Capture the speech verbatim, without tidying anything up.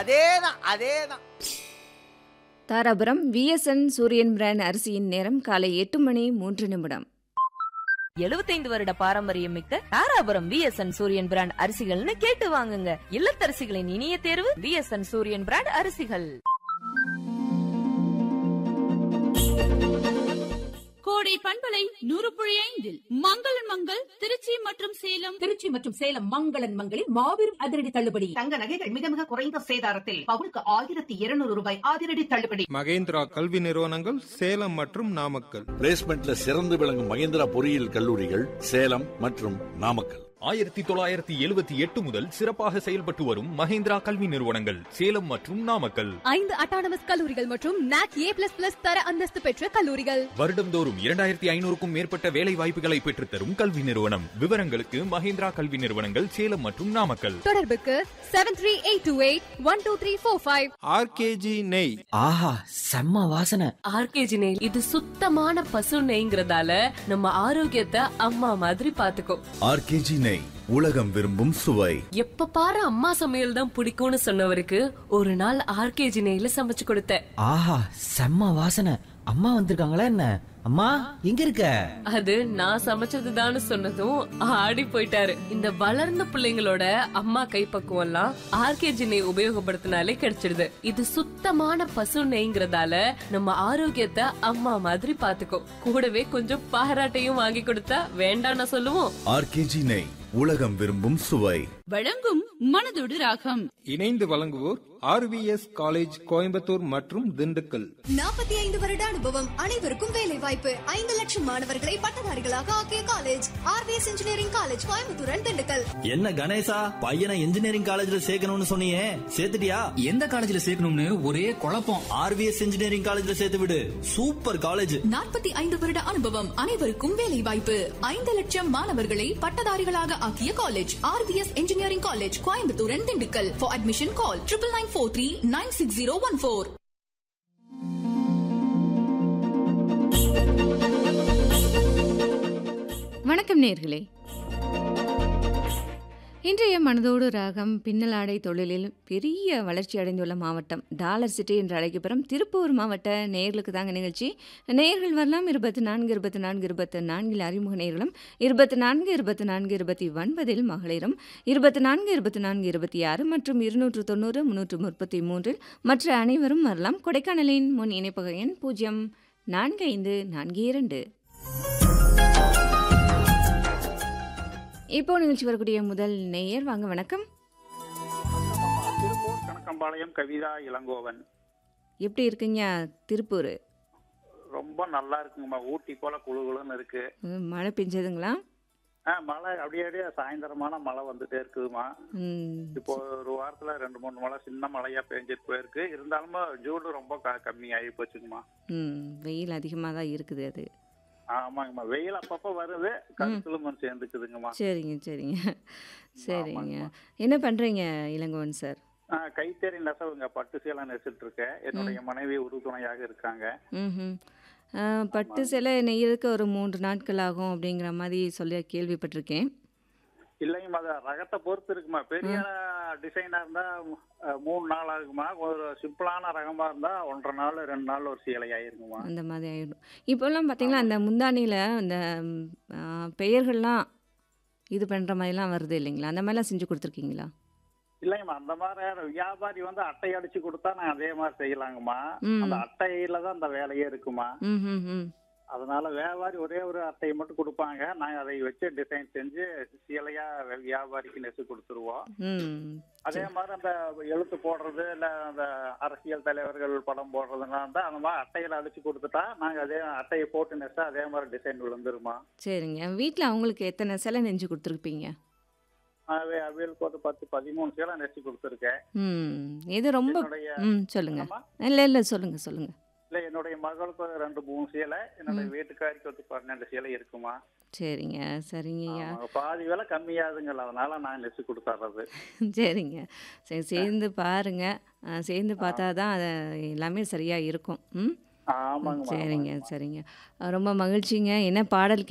அதேதான் அதேதான். தாராபுரம் விஎஸ்என் சூரியன் பிராண்ட் அரிசியின் நேரம் காலை எட்டு மணி மூன்று நிமிடம். எழுபத்தைந்து வருட பாரம்பரியம் மிக்க தாராபுரம் விஎஸ்என் சூரியன் பிராண்ட் அரிசிகள்னு கேட்டு வாங்குங்க. இல்லத்தரசிகளின் இனிய தேர்வு விஎஸ்என் சூரியன் பிராண்ட் அரிசிகள். கோடை பண்பலை நூறு புள்ளி ஐந்தில் மங்களன் மங்கள் திருச்சி மற்றும் சேலம் திருச்சி மற்றும் சேலம் மங்களன் மங்களில் மாபெரும் அதிரடி தள்ளுபடி. தங்க நகைகள் மிக மிக குறைந்த சேதாரத்தில் பவுனுக்கு ஆயிரத்தி இருநூறு ரூபாய் அதிரடி தள்ளுபடி. மகேந்திரா கல்வி நிறுவனங்கள் சேலம் மற்றும் நாமக்கல். பிளேஸ்மெண்ட்ல சிறந்து விளங்கும் மகேந்திரா பொறியியல் கல்லூரிகள் சேலம் மற்றும் நாமக்கல். ஆயிரத்தி தொள்ளாயிரத்தி எழுபத்தி எட்டு முதல் சிறப்பாக செயல்பட்டு வரும் மகேந்திரா கல்வி நிறுவனங்கள் சேலம் மற்றும் நாமக்கல். ஐந்து அட்டானமஸ் கல்லூரிகள் மற்றும் நாக் ஏ பிளஸ் பிளஸ் தர அந்தஸ்து பெற்ற கல்லூரிகள். வருடந்தோறும் இரண்டாயிரத்தி ஐநூறுக்கும் மேற்பட்ட வேலை வாய்ப்புகளை பெற்றுத் தரும் கல்வி நிறுவனம். விவரங்களுக்கு மகேந்திரா கல்வி நிறுவனங்கள் சேலம் மற்றும் நாமக்கல். தொடர்புக்கு seven three eight two eight one two three four five. RKG நெய். ஆஹா செம்ம வாசனை. ஆர்கேஜி நெய் இது சுத்தமான பசு நெய்ங்கிறதால நம்ம ஆரோக்கியத்தை அம்மா மாதிரி பாத்துக்கும். ஆர்கேஜி நெய் உலகம் விரும்பும் சுவை. எப்ப பாரு அம்மா சமையல் தான் பிடிக்கும்னு சொன்னவருக்கு ஒரு நாள் ஆர்கேஜி நெய்ல சமைச்சு கொடுத்தேன். ஆஹா செம்ம வாசனை. அம்மா வந்திருக்காங்களா என்ன? அம்மா எங்க இருக்க? அது நான் சமைச்சதுதான்னு சொன்னதும் ஆடி போயிட்டாரு. இந்த வளர்ந்த பிள்ளைங்களோட அம்மா கைப்பக்குவம் எல்லாம் ஆர்கேஜி நெய் உபயோகப்படுத்தினாலே கிடைச்சிடுது. இது சுத்தமான பசு நெய்ங்கிறதால நம்ம ஆரோக்கியத்தை அம்மா மாதிரி பாத்துக்கும். கூடவே கொஞ்சம் பாராட்டையும் வாங்கி கொடுத்தா வேண்டாம்னு சொல்லுவோம். ஆர்கேஜி நெய் உலகம் விரும்பும் சுவை. வழங்கும் மனதோடு ராகம். இணைந்து வழங்குவோர் ஆர்விஎஸ் காலேஜ் கோயம்புத்தூர் மற்றும் திண்டுக்கல். நாற்பத்தி ஐந்து வருட அனுபவம், அனைவருக்கும் வேலை வாய்ப்பு. ஐந்து லட்சம் மாணவர்களை பட்டதாரிகளாக ஆக்கிய college RVS engineering college Coimbatore and Dindigul. என்ன கணேசா, பையனை இன்ஜினியரிங் காலேஜ்ல சேர்க்கணும்னு சொன்னியே, சேர்த்துட்டியா? எந்த காலேஜ்ல சேர்க்கணும்னு ஒரே குழப்பம். ஆர்விஎஸ் இன்ஜினியரிங் காலேஜ்ல சேர்த்து விடு. Super college. நாற்பத்தி ஐந்து வருட அனுபவம், அனைவருக்கும் வேலை வாய்ப்பு. ஐந்து லட்சம் மாணவர்களை பட்டதாரிகளாக ஆக்கிய college RVS engineering college Coimbatore and Dindigul. For admission call triple nine four three nine six zero one four. வணக்கம் நேயர்களே. இன்றைய மனதோடு ராகம் பின்னலாடை தொழிலில் பெரிய வளர்ச்சி அடைந்துள்ள மாவட்டம் டாலர் சிட்டி என்று அழைக்கப்பெறும் திருப்பூர் மாவட்ட நேயர்களுக்கு தாங்க நிகழ்ச்சி. நேயர்கள் வரலாம் இருபத்தி நான்கு இருபத்தி நான்கு இருபத்தி நான்கில் அறிமுக நேயர்களும், இருபத்தி நான்கு இருபத்தி நான்கு இருபத்தி ஒன்பதில் மகளிரும், இருபத்தி நான்கு இருபத்தி நான்கு இருபத்தி ஆறு மற்றும் இருநூற்று தொண்ணூறு முன்னூற்று முப்பத்தி மூன்றில் மற்ற அனைவரும் வரலாம். கொடைக்கானலின் முன் இணைப்பக எண் பூஜ்ஜியம் நான்கு ஐந்து நான்கு இரண்டு. இப்போ நிகழ்ச்சி வரக்கூடிய முதல் நேயர் வாங்க. வணக்கம். திருப்பூர் கணக்கம்பாளையம் கவிதா இளங்கோவன். எப்படி இருக்குங்க திருப்பூர்? ரொம்ப நல்லா இருக்குங்கம்மா. ஊட்டி போல குழுகுலுன்னு இருக்கு. மழை பெஞ்சதுங்களா? ஆ மழை அப்படியே அப்படியே சாயந்தரமான மழை வந்துட்டே இருக்குதுமா. இப்போ ஒரு வாரத்துல ரெண்டு மூணு மழை சின்ன மழையா பெஞ்சிட்டு போயிருக்கு. இருந்தாலும் ஜூன் ரொம்ப கம்மி ஆகி போச்சுங்கம்மா. ம் வெயில் அதிகமாக தான் இருக்குது. அது ஆமாங்கம்மா, வெயில் அப்பப்போ வருது, கருத்துலும் சேர்ந்துக்குதுங்கம்மா. சரிங்க சரிங்க சரிங்க. என்ன பண்றீங்க இளங்கோவன் சார்? கைத்தறி நெசவுங்க, பட்டு சேலை நெசிட்டு இருக்கேன். என்னுடைய மனைவி உறுதுணையாக இருக்காங்க. ம் பட்டு சேலை நெய்யறதுக்கு ஒரு மூன்று நாட்கள் ஆகும் அப்படிங்கிற மாதிரி சொல்லி கேள்விப்பட்டிருக்கேன். இல்லைங்கம்மா, அது ரகத்தை பொறுத்து இருக்குமா. பெரிய டிசைனா இருந்தா மூணு நாள் ஆகுமா. ஒரு சிம்பிளான ரகமா இருந்தா ஒன்றரை நாள் ரெண்டு நாள் ஒரு சேலை ஆயிருக்குமா. அந்த மாதிரி ஆயிடும். இப்போல்லாம் பார்த்தீங்களா அந்த முந்தானியில் அந்த பெயர்கள்லாம் இது பண்ணுற மாதிரிலாம் வருது இல்லைங்களா? அந்த மாதிரிலாம் செஞ்சு கொடுத்துருக்கீங்களா? இல்லைங்கம்மா, அந்த மாதிரி வியாபாரி வந்து அட்டை அடிச்சு கொடுத்தா நாங்க அதே மாதிரி செய்யலாங்கம்மா. அந்த அட்டையில தான் அந்த வேலையே இருக்குமா. அதனால வியாபாரி ஒரே ஒரு அட்டையை மட்டும் கொடுப்பாங்க. நாங்க அதை வச்சு டிசைன் செஞ்சு சீலையா வியாபாரிக்கு நெசு கொடுத்துருவோம். அதே மாதிரி அந்த எழுத்து போடுறது இல்ல அந்த அரசியல் தலைவர்கள் படம் போடுறதுனா இருந்தா அந்த மாதிரி அட்டையில அடிச்சு கொடுத்துட்டா நாங்க அதே அட்டையை போட்டு நெசா அதே மாதிரி டிசைன் விழுந்துருமா. சரிங்க. வீட்டுல அவங்களுக்கு எத்தனை சேலை நெஞ்சு கொடுத்துருப்பீங்க? அவைகளுக்கு ஒரு பத்து பதிமூணு சேலை நெச்சு கொடுத்துருக்கேன். இது ரொம்ப சொல்லுங்க. இல்ல இல்ல சொல்லுங்க சொல்லுங்க. இல்ல என்னுடைய மகளுக்கு ஒரு ரெண்டு மூணு சேலை, என்னுடைய வீட்டுக்காரிக்கு ஒரு பன்னெண்டு சேலை இருக்குமா. சரிங்க சரிங்கய்யா. பாதி விலை கம்மியாதுங்களா, அதனால நான் நெசு கொடுத்துறது. சரிங்க சரி, சேர்ந்து பாருங்க. சேர்ந்து பார்த்தா தான் அது எல்லாமே சரியா இருக்கும். ம் ஆமாங்க. சரிங்க சரிங்க. ரொம்ப மகிழ்ச்சிங்க. என்ன பாடல்